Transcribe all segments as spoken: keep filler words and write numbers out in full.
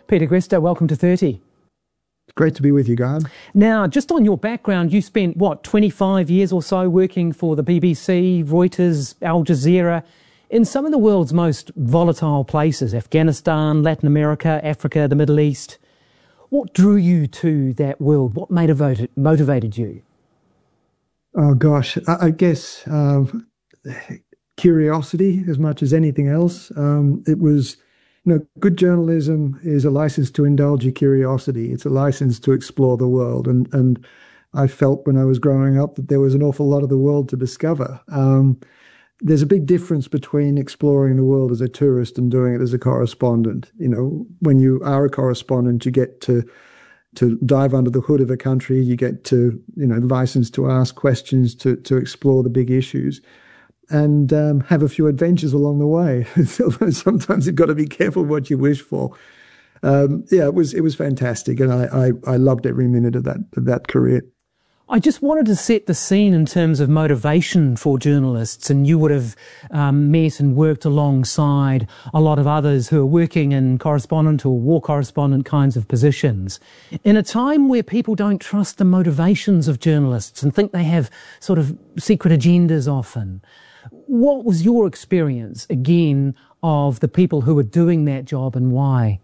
Peter Greste, welcome to thirty. Great to be with you, Guy. Now, just on your background, you spent, what, twenty-five years or so working for the B B C, Reuters, Al Jazeera, in some of the world's most volatile places, Afghanistan, Latin America, Africa, the Middle East. What drew you to that world? What motivated, motivated you? Oh, gosh, I, I guess um, curiosity as much as anything else. Um, it was... You know, good journalism is a license to indulge your curiosity. It's a license to explore the world. And, and I felt when I was growing up that there was an awful lot of the world to discover. Um, there's a big difference between exploring the world as a tourist and doing it as a correspondent. You know, when you are a correspondent, you get to to dive under the hood of a country. You get to, you know, license to ask questions, to to explore the big issues. And um, have a few adventures along the way. Sometimes you've got to be careful what you wish for. Um, yeah, it was it was fantastic, and I, I, I loved every minute of that of that career. I just wanted to set the scene in terms of motivation for journalists, and you would have um, met and worked alongside a lot of others who are working in correspondent or war correspondent kinds of positions. In a time where people don't trust the motivations of journalists and think they have sort of secret agendas often, what was your experience, again, of the people who were doing that job and why?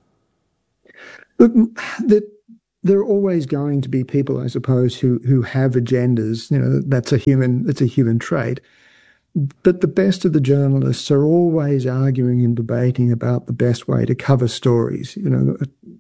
Look, the, there are always going to be people, I suppose, who who have agendas. You know, that's a human that's a human trait. But the best of the journalists are always arguing and debating about the best way to cover stories. You know,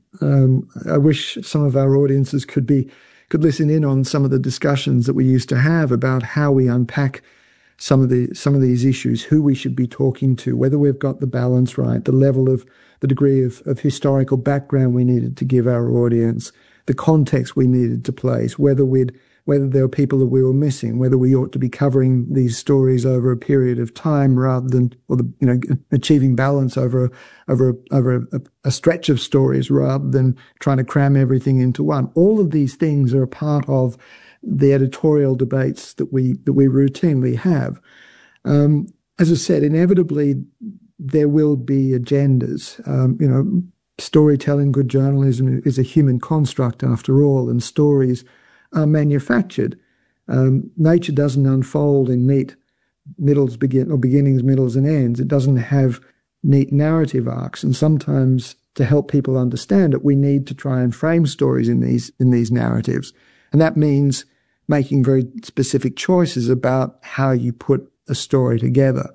um, I wish some of our audiences could be could listen in on some of the discussions that we used to have about how we unpack some of the some of these issues, who we should be talking to, whether we've got the balance right, the level of the degree of, of historical background we needed to give our audience, the context we needed to place, whether we'd whether there were people that we were missing, whether we ought to be covering these stories over a period of time rather than, or the, you know, achieving balance over a, over a, over a, a stretch of stories rather than trying to cram everything into one. All of these things are a part of the editorial debates that we that we routinely have. Um, as I said, inevitably there will be agendas. Um, you know, storytelling, good journalism is a human construct after all, and stories are manufactured. Um, nature doesn't unfold in neat middles, begin or beginnings, middles, and ends. It doesn't have neat narrative arcs, and sometimes to help people understand it, we need to try and frame stories in these in these narratives. And that means making very specific choices about how you put a story together.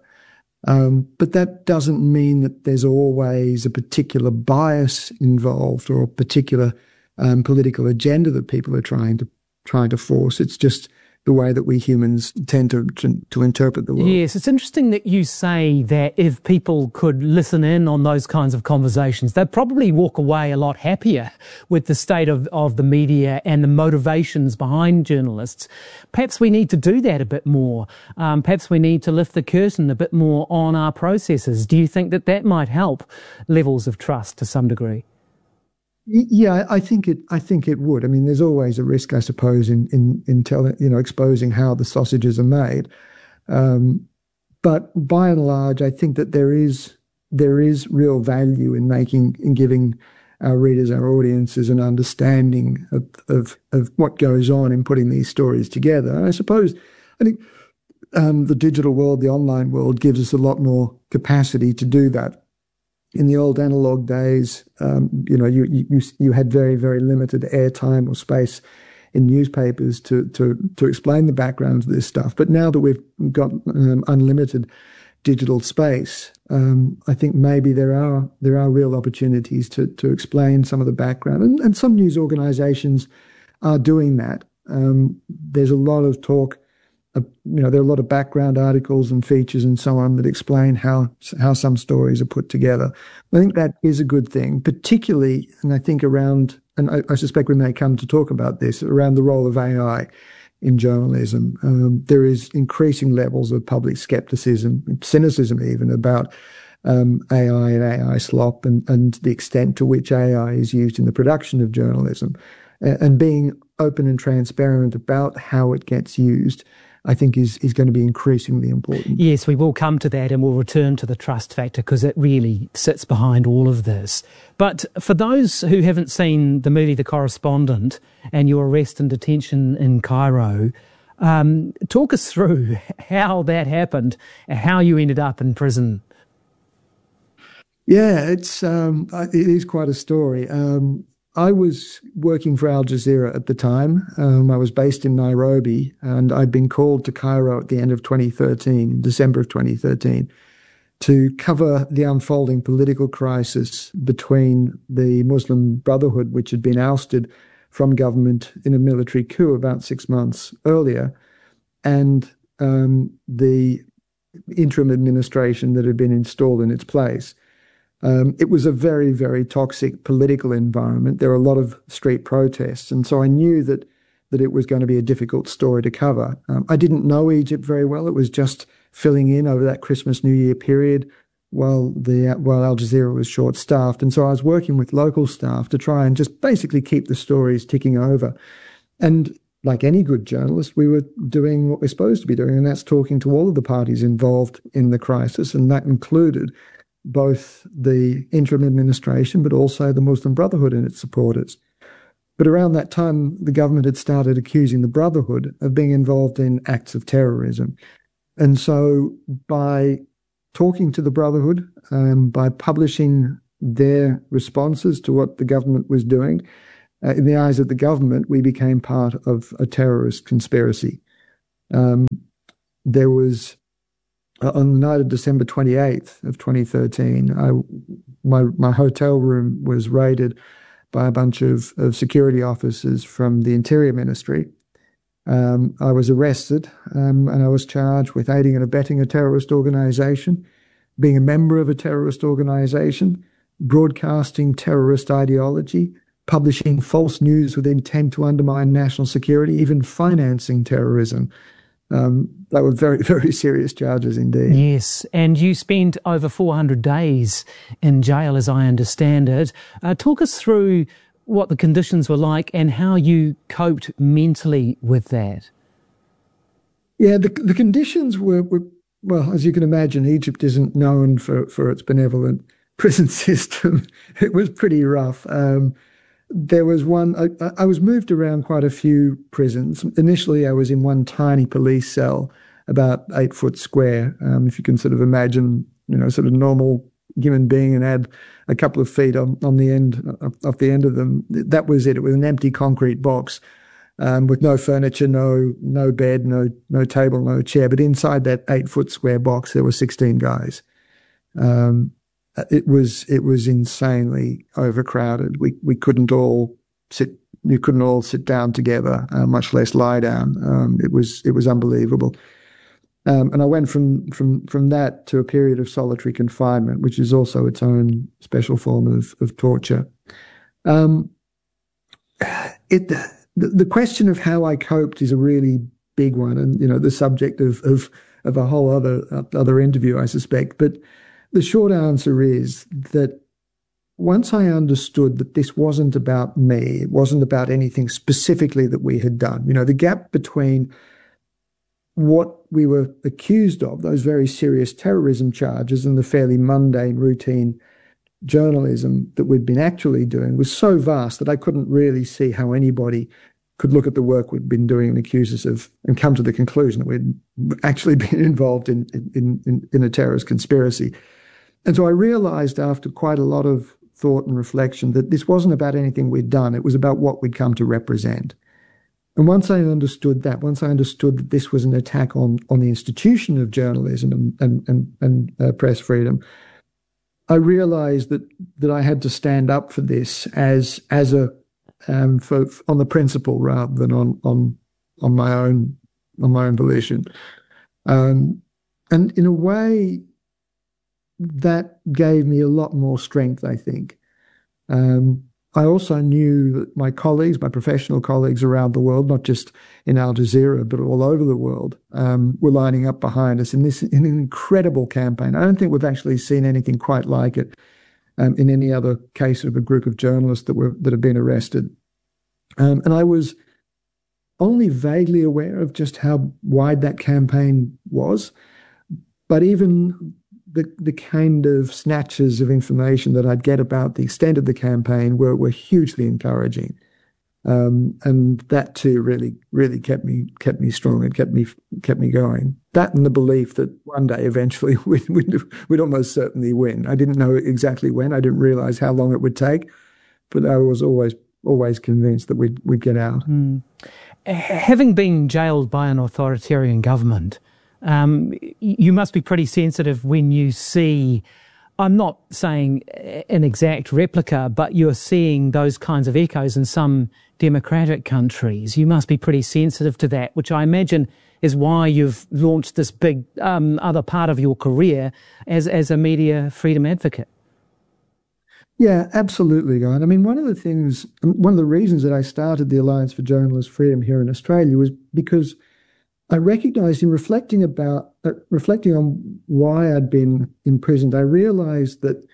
Um, but that doesn't mean that there's always a particular bias involved or a particular um, political agenda that people are trying to trying to force. It's just the way that we humans tend to, to to interpret the world. Yes, it's interesting that you say that if people could listen in on those kinds of conversations, they'd probably walk away a lot happier with the state of, of the media and the motivations behind journalists. Perhaps we need to do that a bit more. Um, perhaps we need to lift the curtain a bit more on our processes. Do you think that that might help levels of trust to some degree? Yeah, I think it. I think it would. I mean, there's always a risk, I suppose, in in, in telling, you know, exposing how the sausages are made. Um, but by and large, I think that there is there is real value in making in giving our readers, our audiences, an understanding of of, of what goes on in putting these stories together. And I suppose, I think um, the digital world, the online world, gives us a lot more capacity to do that. In the old analog days, um, you know, you, you you had very, very limited airtime or space in newspapers to to to explain the background of this stuff. But now that we've got um, unlimited digital space, um, I think maybe there are there are real opportunities to to explain some of the background, and, and some news organisations are doing that. Um, there's a lot of talk. Uh, you know, there are a lot of background articles and features and so on that explain how how some stories are put together. I think that is a good thing, particularly, and I think around, and I, I suspect we may come to talk about this, around the role of A I in journalism. Um, there is increasing levels of public skepticism, cynicism even, about um, A I and A I slop and, and the extent to which A I is used in the production of journalism, and, and being open and transparent about how it gets used I think is, is going to be increasingly important. Yes, we will come to that, and we'll return to the trust factor because it really sits behind all of this. But for those who haven't seen the movie The Correspondent and your arrest and detention in Cairo, um, talk us through how that happened and how you ended up in prison. Yeah, it's um, it is quite a story. Um, I was working for Al Jazeera at the time. Um, I was based in Nairobi, and I'd been called to Cairo at the end of twenty thirteen, in December of twenty thirteen, to cover the unfolding political crisis between the Muslim Brotherhood, which had been ousted from government in a military coup about six months earlier, and um, the interim administration that had been installed in its place. Um, it was a very, very toxic political environment. There were a lot of street protests. And so I knew that that it was going to be a difficult story to cover. Um, I didn't know Egypt very well. It was just filling in over that Christmas, New Year period while the while Al Jazeera was short-staffed. And so I was working with local staff to try and just basically keep the stories ticking over. And like any good journalist, we were doing what we're supposed to be doing, and that's talking to all of the parties involved in the crisis, and that included both the interim administration, but also the Muslim Brotherhood and its supporters. But around that time, the government had started accusing the Brotherhood of being involved in acts of terrorism. And so by talking to the Brotherhood, um, by publishing their responses to what the government was doing, uh, in the eyes of the government, we became part of a terrorist conspiracy. Um, there was... On the night of December twenty-eighth of twenty thirteen, I, my my hotel room was raided by a bunch of, of security officers from the Interior Ministry. Um, I was arrested um, and I was charged with aiding and abetting a terrorist organisation, being a member of a terrorist organisation, broadcasting terrorist ideology, publishing false news with intent to undermine national security, even financing terrorism. Um, they were very, very serious charges indeed. Yes, and you spent over four hundred days in jail, as I understand it. Uh, talk us through what the conditions were like and how you coped mentally with that. Yeah, the the conditions were, were well, as you can imagine, Egypt isn't known for, for its benevolent prison system. It was pretty rough. Um, There was one, I, I was moved around quite a few prisons. Initially, I was in one tiny police cell, about eight foot square. Um, if you can sort of imagine, you know, sort of normal human being and add a couple of feet on, on the end, of, of the end of them. That was it. It was an empty concrete box um, with no furniture, no no bed, no no table, no chair. But inside that eight foot square box, there were sixteen guys. Um, It was it was insanely overcrowded. We we couldn't all sit. You couldn't all sit down together, uh, much less lie down. Um, it was it was unbelievable. Um, and I went from from from that to a period of solitary confinement, which is also its own special form of of torture. Um, it the, the question of how I coped is a really big one, and you know the subject of of of a whole other uh, other interview, I suspect, but. The short answer is that once I understood that this wasn't about me, it wasn't about anything specifically that we had done, you know, the gap between what we were accused of, those very serious terrorism charges, and the fairly mundane, routine journalism that we'd been actually doing was so vast that I couldn't really see how anybody could look at the work we'd been doing and accuse us of, and come to the conclusion that we'd actually been involved in, in, in, in a terrorist conspiracy. And so I realized after quite a lot of thought and reflection that this wasn't about anything we'd done. It was about what we'd come to represent. And once I understood that, once I understood that this was an attack on, on the institution of journalism and, and, and, and uh, press freedom, I realized that, that I had to stand up for this as, as a, um, for, on the principle rather than on, on, on my own, on my own volition. Um, and in a way, that gave me a lot more strength, I think. Um, I also knew that my colleagues, my professional colleagues around the world, not just in Al Jazeera, but all over the world, um, were lining up behind us in this in an incredible campaign. I don't think we've actually seen anything quite like it um, in any other case of a group of journalists that were that have been arrested. Um, and I was only vaguely aware of just how wide that campaign was. But even the the kind of snatches of information that I'd get about the extent of the campaign were, were hugely encouraging. Um, and that too really, really kept me kept me strong. It kept me kept me going. That and the belief that one day eventually we'd, we'd, we'd almost certainly win. I didn't know exactly when. I didn't realize how long it would take, but I was always always convinced that we'd we'd get out. Mm. Having been jailed by an authoritarian government, um, you must be pretty sensitive when you see, I'm not saying an exact replica, but you're seeing those kinds of echoes in some democratic countries. You must be pretty sensitive to that, which I imagine is why you've launched this big um, other part of your career as, as a media freedom advocate. Yeah, absolutely, Guy. I mean, one of the things, one of the reasons that I started the Alliance for Journalist Freedom here in Australia was because I recognised in reflecting about, uh, reflecting on why I'd been imprisoned, I realised that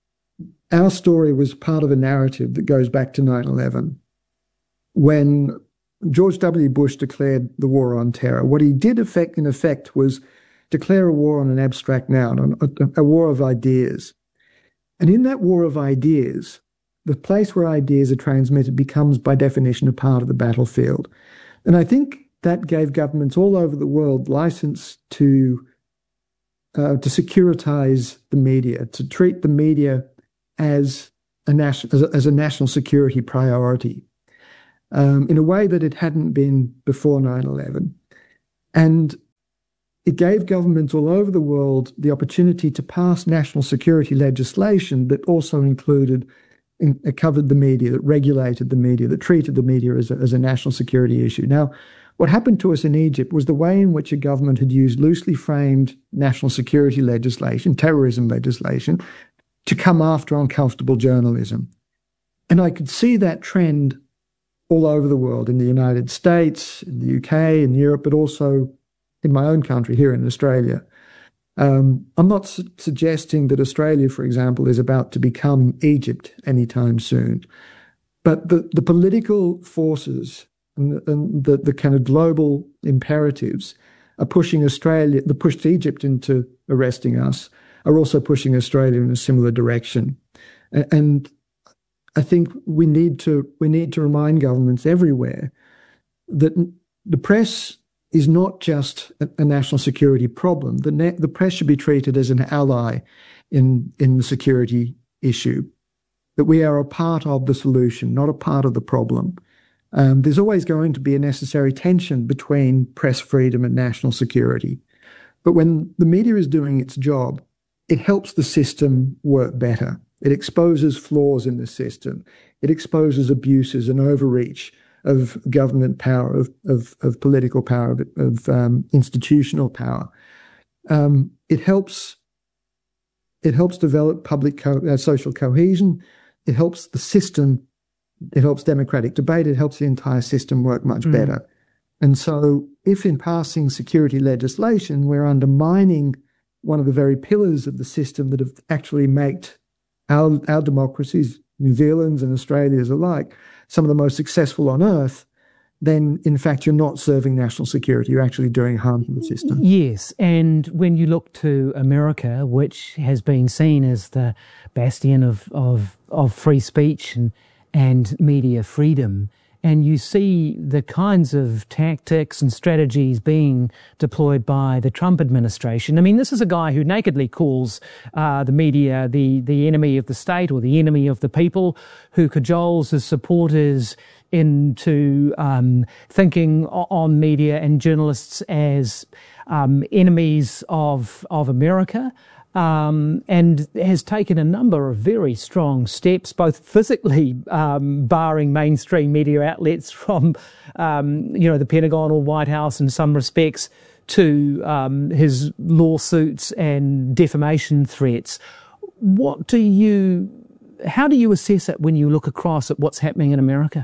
our story was part of a narrative that goes back to nine eleven. When George W. Bush declared the war on terror, what he did effect, in effect was declare a war on an abstract noun, on a, a war of ideas. And in that war of ideas, the place where ideas are transmitted becomes by definition a part of the battlefield. And I think that gave governments all over the world license to uh, to securitize the media, to treat the media as a national as a, as a national security priority, um, in a way that it hadn't been before nine eleven. And it gave governments all over the world the opportunity to pass national security legislation that also included, in, uh, covered the media, that regulated the media, that treated the media as a, as a national security issue. Now, what happened to us in Egypt was the way in which a government had used loosely framed national security legislation, terrorism legislation, to come after uncomfortable journalism. And I could see that trend all over the world, in the United States, in the U K, in Europe, but also in my own country, here in Australia. Um, I'm not su- suggesting that Australia, for example, is about to become Egypt anytime soon. But the, the political forces and, and the, the kind of global imperatives are pushing Australia, the pushed Egypt into arresting us, are also pushing Australia in a similar direction. And, and I think we need to we need to remind governments everywhere that the press is not just a, a national security problem. The, ne- the press should be treated as an ally in, in the security issue, that we are a part of the solution, not a part of the problem. Um, there's always going to be a necessary tension between press freedom and national security. But when the media is doing its job, it helps the system work better. It exposes flaws in the system. It exposes abuses and overreach of government power, of of, of political power, of, of um, institutional power. Um, it helps. It helps develop public co- uh, social cohesion. It helps the system. It helps democratic debate. It helps the entire system work much mm. better. And so, if in passing security legislation we're undermining one of the very pillars of the system that have actually made our our democracies, New Zealand's and Australia's alike, some of the most successful on earth, then in fact you're not serving national security. You're actually doing harm to the system. Yes, and when you look to America, which has been seen as the bastion of of, of free speech and, and media freedom, and you see the kinds of tactics and strategies being deployed by the Trump administration. I mean, this is a guy who nakedly calls uh, the media the, the enemy of the state or the enemy of the people, who cajoles his supporters into um, thinking on media and journalists as um, enemies of of America. Um, and has taken a number of very strong steps, both physically um, barring mainstream media outlets from, um, you know, the Pentagon or White House in some respects, to um, his lawsuits and defamation threats. What do you, how do you assess it when you look across at what's happening in America?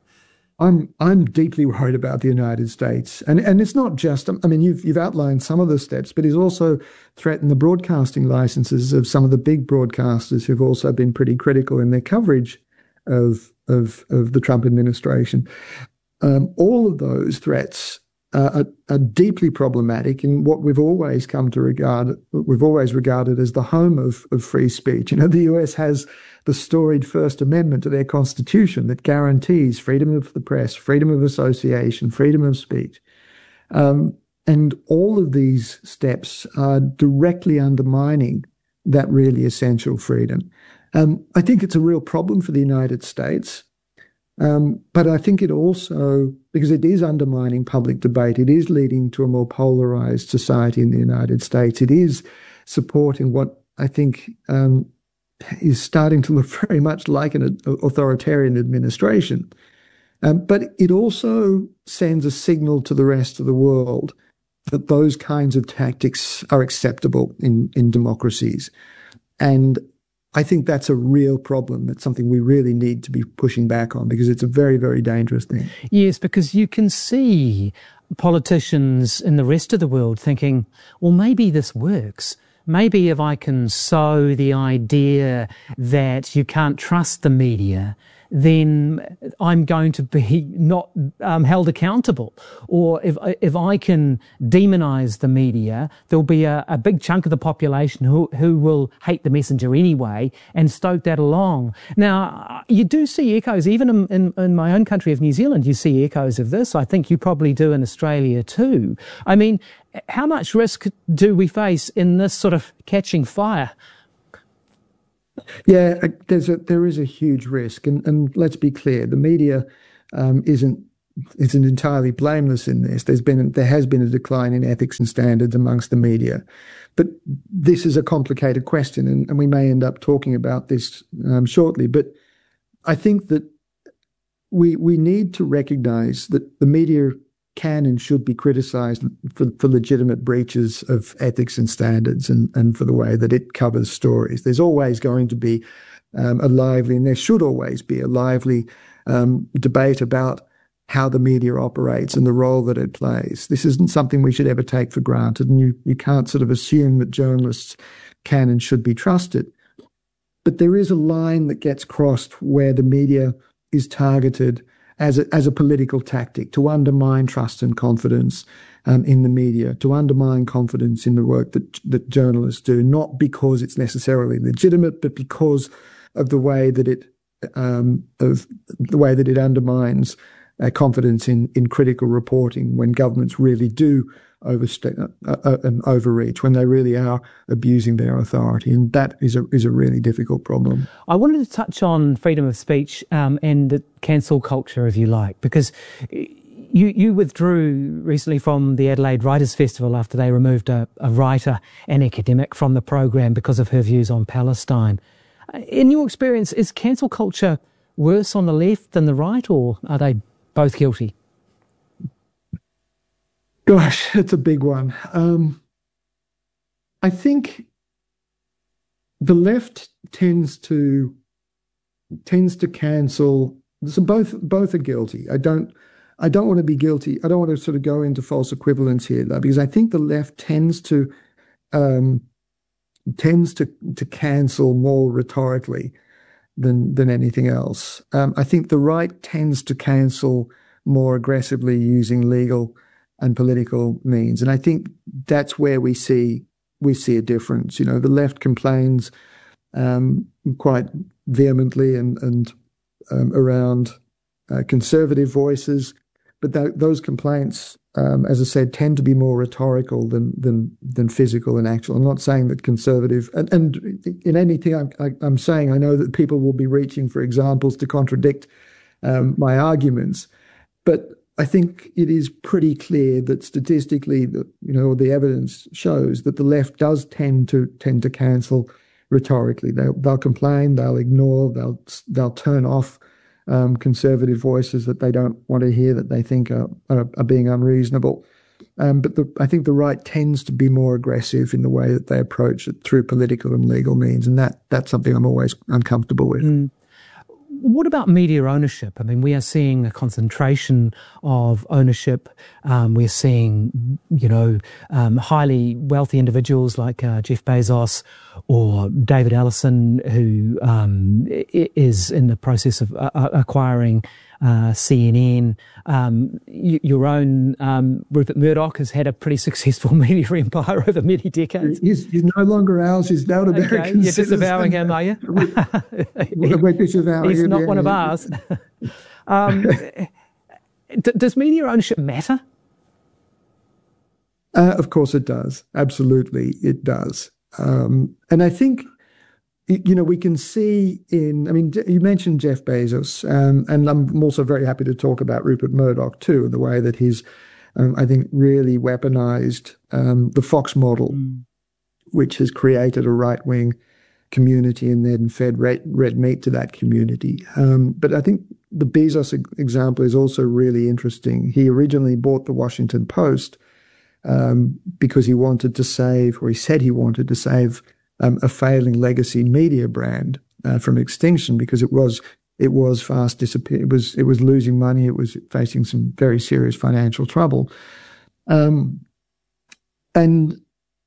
I'm I'm deeply worried about the United States, and and it's not just. I mean, you've you've outlined some of the steps, but he's also threatened the broadcasting licenses of some of the big broadcasters who've also been pretty critical in their coverage of of of the Trump administration. Um, all of those threats uh, are, are deeply problematic in what we've always come to regard, we've always regarded as the home of, of free speech. You know, the U S has the storied First Amendment to their constitution that guarantees freedom of the press, freedom of association, freedom of speech. Um, and all of these steps are directly undermining that really essential freedom. Um, I think it's a real problem for the United States. Um, but I think it also, because it is undermining public debate, it is leading to a more polarized society in the United States. It is supporting what I think um, is starting to look very much like an authoritarian administration. Um, but it also sends a signal to the rest of the world that those kinds of tactics are acceptable in, in democracies. And I think that's a real problem. That's something we really need to be pushing back on, because it's a very, very dangerous thing. Yes, because you can see politicians in the rest of the world thinking, well, maybe this works. Maybe if I can sow the idea that you can't trust the media, then I'm going to be not um, held accountable. Or if if I can demonize the media, there'll be a, a big chunk of the population who who will hate the messenger anyway and stoke that along. Now, you do see echoes, even in, in, in my own country of New Zealand, you see echoes of this. I think you probably do in Australia too. I mean, how much risk do we face in this sort of catching fire? Yeah, there's a there is a huge risk, and, and let's be clear, the media um, isn't isn't entirely blameless in this. There's been there has been a decline in ethics and standards amongst the media, but this is a complicated question, and, and we may end up talking about this um, shortly. But I think that we we need to recognise that the media can and should be criticised for, for legitimate breaches of ethics and standards, and, and for the way that it covers stories. There's always going to be um, a lively, and there should always be a lively um, debate about how the media operates and the role that it plays. This isn't something we should ever take for granted, and you, you can't sort of assume that journalists can and should be trusted. But there is a line that gets crossed where the media is targeted as a, as a political tactic to undermine trust and confidence um, in the media, to undermine confidence in the work that that journalists do, not because it's necessarily legitimate, but because of the way that it um, of the way that it undermines uh, confidence in in critical reporting when governments really do overstep uh, uh, and overreach, when they really are abusing their authority, and that is a is a really difficult problem. I wanted to touch on freedom of speech um, and the cancel culture, if you like, because you you withdrew recently from the Adelaide Writers' Festival after they removed a, a writer, an academic, from the program because of her views on Palestine. In your experience, is cancel culture worse on the left than the right, or are they both guilty? Gosh, it's a big one. Um, I think the left tends to tends to cancel. So both both are guilty. I don't I don't want to be guilty. I don't want to sort of go into false equivalence here, though, because I think the left tends to um, tends to to cancel more rhetorically than than anything else. Um, I think the right tends to cancel more aggressively using legal and political means, and I think that's where we see we see a difference. You know, the left complains um, quite vehemently and and um, around uh, conservative voices, but th- those complaints, um, as I said, tend to be more rhetorical than than than physical and actual. I'm not saying that conservative, and, and in anything I'm, I, I'm saying, I know that people will be reaching for examples to contradict um, my arguments, but I think it is pretty clear that statistically, that, you know, the evidence shows that the left does tend to tend to cancel rhetorically. They'll, they'll complain, they'll ignore, they'll they'll turn off um, conservative voices that they don't want to hear, that they think are are, are being unreasonable. Um, but the, I think the right tends to be more aggressive in the way that they approach it through political and legal means, and that that's something I'm always uncomfortable with. Mm. What about media ownership? I mean, we are seeing a concentration of ownership. Um, we're seeing, you know, um, highly wealthy individuals like uh, Jeff Bezos or David Ellison, who um, is in the process of uh, acquiring uh, C N N. Um, y- your own um, Rupert Murdoch has had a pretty successful media empire over many decades. He's, he's no longer ours. He's now an American okay, you're citizen. disavowing him, are you? We're disavowing He's him, not yeah, one yeah. of ours. um, d- does media ownership matter? Uh, of course it does. Absolutely, it does. Um, and I think, you know, we can see in, I mean, you mentioned Jeff Bezos, um, and I'm also very happy to talk about Rupert Murdoch too, and the way that he's, um, I think, really weaponized um, the Fox model, mm. which has created a right-wing community and then fed red, red meat to that community. Um, but I think the Bezos example is also really interesting. He originally bought the Washington Post um, because he wanted to save, or he said he wanted to save um, a failing legacy media brand uh, from extinction, because it was it was fast disappearing. It was it was losing money. It was facing some very serious financial trouble, um, and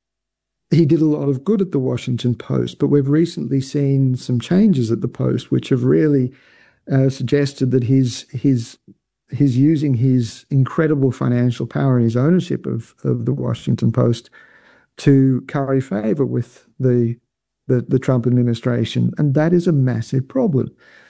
he did a lot of good at the Washington Post. But we've recently seen some changes at the Post, which have really uh, suggested that his his he's using his incredible financial power and his ownership of, of the Washington Post to curry favor with the, the the Trump administration, and that is a massive problem.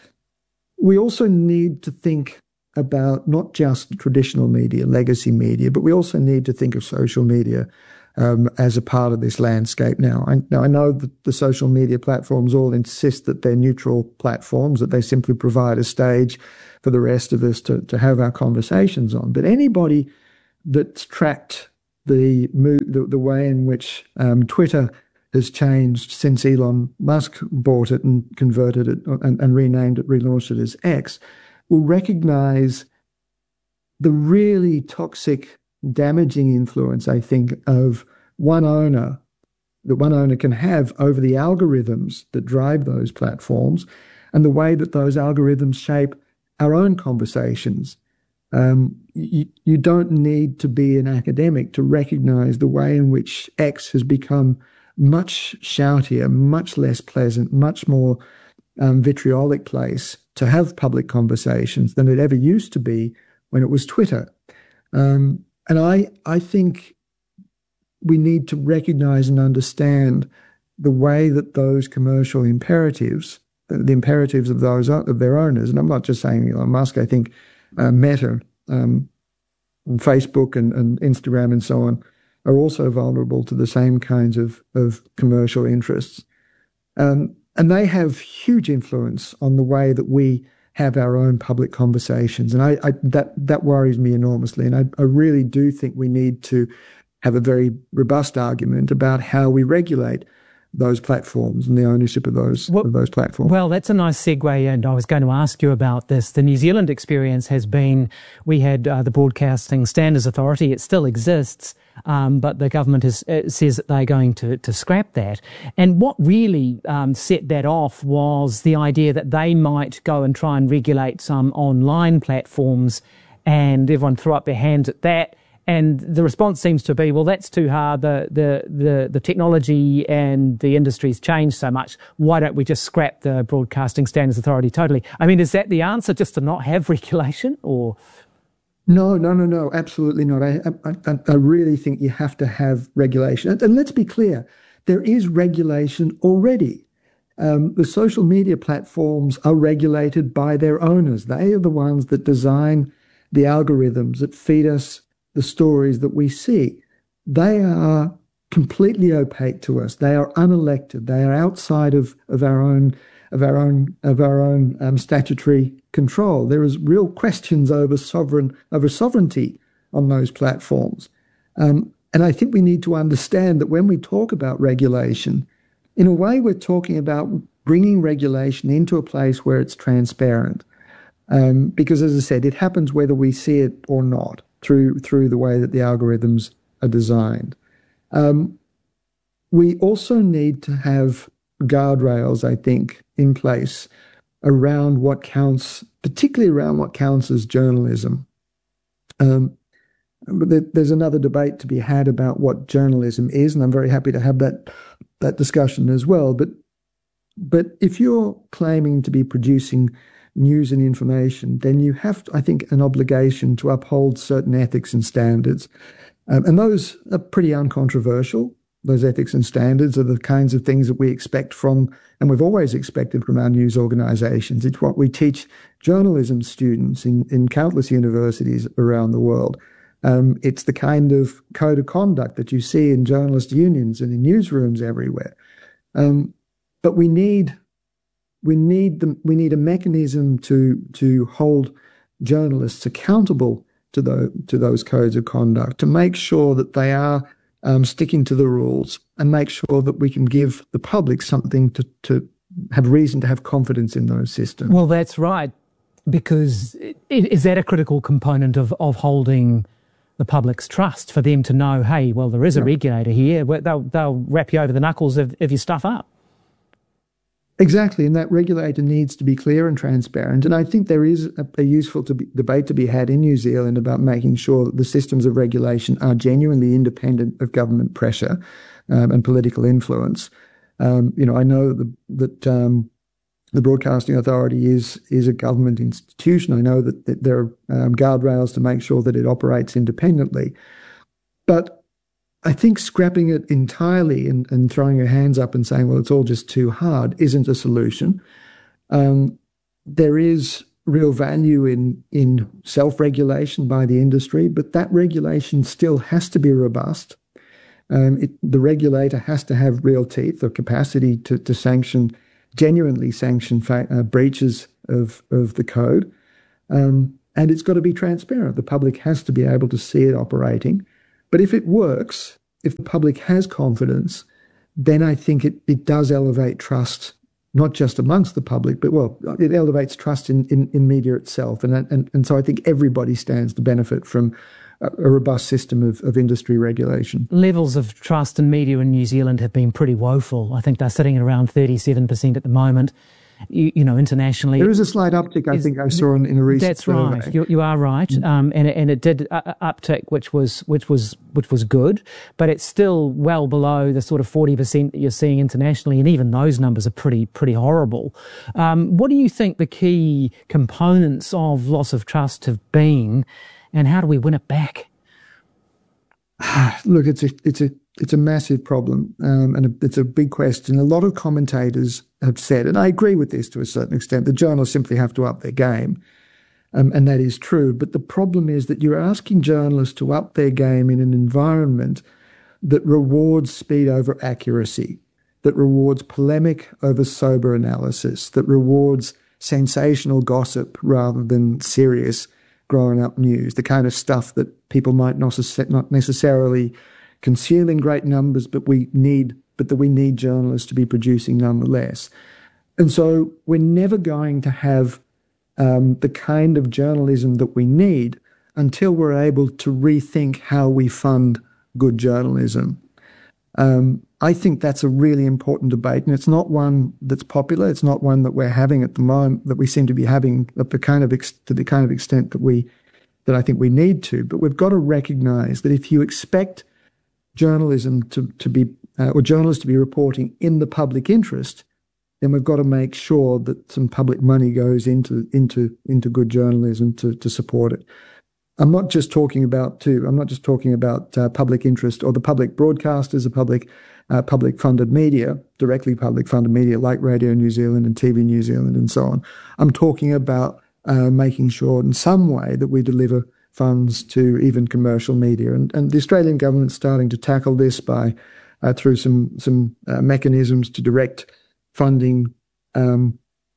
We also need to think about not just traditional media, legacy media, but we also need to think of social media um, as a part of this landscape now. I, now, I know that the social media platforms all insist that they're neutral platforms, that they simply provide a stage for the rest of us to, to have our conversations on. But anybody that's tracked the the, the way in which um, Twitter has changed since Elon Musk bought it and converted it and, and renamed it, relaunched it as X, will recognize the really toxic, damaging influence, I think, of one owner, that one owner can have over the algorithms that drive those platforms and the way that those algorithms shape our own conversations. Um, you, you don't need to be an academic to recognize the way in which X has become much shoutier, much less pleasant, much more um, vitriolic place to have public conversations than it ever used to be when it was Twitter. Um, and I, I think we need to recognize and understand the way that those commercial imperatives, the imperatives of those of their owners, and I'm not just saying Elon Musk, I think uh, Meta, um, and Facebook and, and Instagram and so on, are also vulnerable to the same kinds of, of commercial interests. Um, and they have huge influence on the way that we have our own public conversations. And I, I that that worries me enormously. And I, I really do think we need to have a very robust argument about how we regulate those platforms and the ownership of those well, of those platforms. Well, that's a nice segue, and I was going to ask you about this. The New Zealand experience has been, we had uh, the Broadcasting Standards Authority. It still exists, um, but the government has, uh, says that they're going to, to scrap that. And what really um, set that off was the idea that they might go and try and regulate some online platforms, and everyone threw up their hands at that. And the response seems to be, well, that's too hard. The, the, the, the technology and the industry's changed so much. Why don't we just scrap the Broadcasting Standards Authority totally? I mean, is that the answer, just to not have regulation, or? No, no, no, no, absolutely not. I, I, I really think you have to have regulation. And, and let's be clear, there is regulation already. Um, the social media platforms are regulated by their owners. They are the ones that design the algorithms that feed us the stories that we see. They are completely opaque to us. They are unelected. They are outside of, of our own of our own of our own um, statutory control. There is real questions over sovereign over sovereignty on those platforms, um, and I think we need to understand that when we talk about regulation, in a way, we're talking about bringing regulation into a place where it's transparent, um, because, as I said, it happens whether we see it or not, through through the way that the algorithms are designed. Um, we also need to have guardrails, I think, in place around what counts, particularly around what counts as journalism. Um, but there, there's another debate to be had about what journalism is, and I'm very happy to have that that discussion as well. But but if you're claiming to be producing news and information, then you have, I think, an obligation to uphold certain ethics and standards. Um, and those are pretty uncontroversial. Those ethics and standards are the kinds of things that we expect from, and we've always expected from our news organisations. It's what we teach journalism students in, in countless universities around the world. Um, it's the kind of code of conduct that you see in journalist unions and in newsrooms everywhere. Um, but we need we need the, we need a mechanism to to hold journalists accountable to the to those codes of conduct, to make sure that they are um, sticking to the rules, and make sure that we can give the public something to to have reason to have confidence in those systems. Well, that's right, because it, is that a critical component of of holding the public's trust, for them to know, hey, well, there is a yeah. regulator here. They'll, they'll wrap you over the knuckles if, if you stuff up. Exactly, and that regulator needs to be clear and transparent. And I think there is a, a useful to be, debate to be had in New Zealand about making sure that the systems of regulation are genuinely independent of government pressure um, and political influence. Um, you know, I know that, that um, the Broadcasting Authority is is a government institution. I know that, that there are um, guardrails to make sure that it operates independently. But I think scrapping it entirely and, and throwing your hands up and saying, well, it's all just too hard, isn't a solution. Um, there is real value in, in self-regulation by the industry, but that regulation still has to be robust. Um, it, the regulator has to have real teeth or capacity to, to sanction genuinely sanction fa- uh, breaches of, of the code. Um, and it's got to be transparent. The public has to be able to see it operating. But if it works, if the public has confidence, then I think it, it does elevate trust, not just amongst the public, but, well, it elevates trust in, in, in media itself. And, and, and so I think everybody stands to benefit from a, a robust system of, of industry regulation. Levels of trust in media in New Zealand have been pretty woeful. I think they're sitting at around thirty-seven percent at the moment. You, you know, internationally, there is a slight uptick. I is, think I saw in, in a recent. That's right. survey. You, you are right, mm. um, and and it did uh, uptick, which was which was which was good, but it's still well below the sort of forty percent that you're seeing internationally, and even those numbers are pretty pretty horrible. Um, what do you think the key components of loss of trust have been, and how do we win it back? Look, it's a it's a it's a massive problem, um, and it's a big question. A lot of commentators have said, and I agree with this to a certain extent, that journalists simply have to up their game, um, and that is true. But the problem is that you're asking journalists to up their game in an environment that rewards speed over accuracy, that rewards polemic over sober analysis, that rewards sensational gossip rather than serious grown-up news, the kind of stuff that people might not necessarily consume in great numbers, but we need, but that we need journalists to be producing nonetheless. And so we're never going to have um, the kind of journalism that we need until we're able to rethink how we fund good journalism. Um, I think that's a really important debate, and it's not one that's popular. It's not one that we're having at the moment, that we seem to be having at the kind of ex- to the kind of extent that we that I think we need to. But we've got to recognise that if you expect journalism to to be uh, or journalists to be reporting in the public interest, then we've got to make sure that some public money goes into into into good journalism to to support it. I'm not just talking about too. I'm not just talking about uh, public interest or the public broadcasters, the public uh, public funded media, directly public funded media like Radio New Zealand and T V New Zealand and so on. I'm talking about uh, making sure in some way that we deliver funds to even commercial media, and, and the Australian government's starting to tackle this by uh, through some some uh, mechanisms to direct funding Um,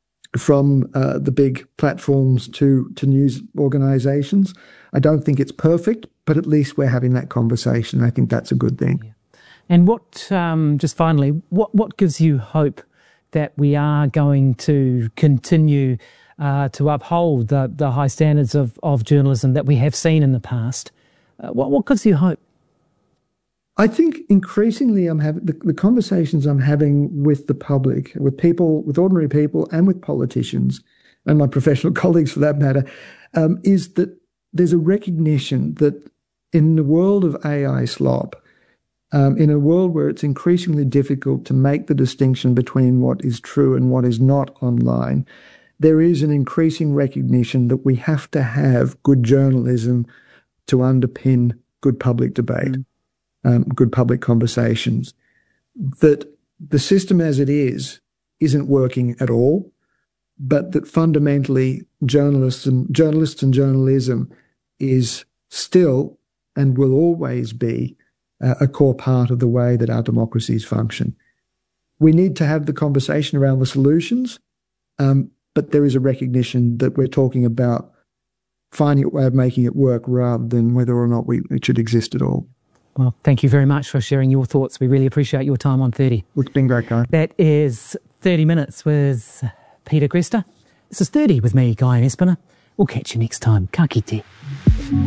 from uh, the big platforms to, to news organisations. I don't think it's perfect, but at least we're having that conversation. I think that's a good thing. Yeah. And what, um, just finally, what, what gives you hope that we are going to continue uh, to uphold the, the high standards of, of journalism that we have seen in the past? Uh, what, what gives you hope? I think increasingly I'm having the, the conversations I'm having with the public, with people, with ordinary people and with politicians and my professional colleagues for that matter, um, is that there's a recognition that in the world of A I slop, um, in a world where it's increasingly difficult to make the distinction between what is true and what is not online, there is an increasing recognition that we have to have good journalism to underpin good public debate, mm. um, good public conversations, that the system as it is isn't working at all, but that fundamentally journalists and journalists and journalism is still and will always be uh, a core part of the way that our democracies function. We need to have the conversation around the solutions, um, but there is a recognition that we're talking about finding a way of making it work rather than whether or not we, it should exist at all. Well, thank you very much for sharing your thoughts. We really appreciate your time on thirty. It's been great, Guy. That is thirty minutes with Peter Greste. This is thirty with me, Guy Espiner. We'll catch you next time. Ka kite.